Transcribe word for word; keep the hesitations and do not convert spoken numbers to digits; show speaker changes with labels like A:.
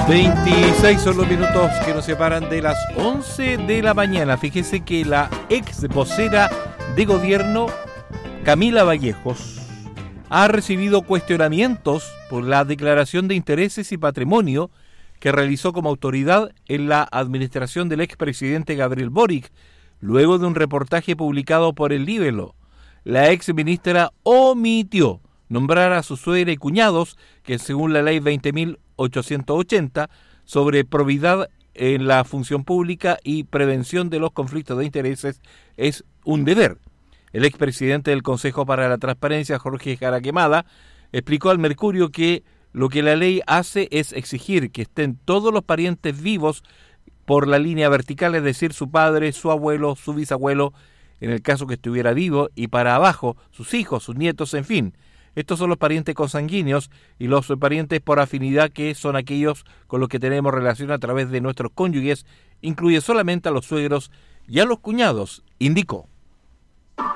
A: veintiséis son los minutos que nos separan de las once de la mañana. Fíjese que la ex vocera de gobierno, Camila Vallejos, ha recibido cuestionamientos por la declaración de intereses y patrimonio que realizó como autoridad en la administración del expresidente Gabriel Boric, luego de un reportaje publicado por el Libelo. La ex ministra omitió nombrar a su suegra y cuñados, que según la ley veinte mil ochocientos ochenta sobre probidad en la función pública y prevención de los conflictos de intereses, es un deber. El expresidente del Consejo para la Transparencia, Jorge Jaraquemada, explicó al Mercurio que lo que la ley hace es exigir que estén todos los parientes vivos por la línea vertical, es decir, su padre, su abuelo, su bisabuelo, en el caso que estuviera vivo, y para abajo, sus hijos, sus nietos, en fin. Estos son los parientes consanguíneos, y los parientes por afinidad, que son aquellos con los que tenemos relación a través de nuestros cónyuges, incluye solamente a los suegros y a los cuñados, indicó.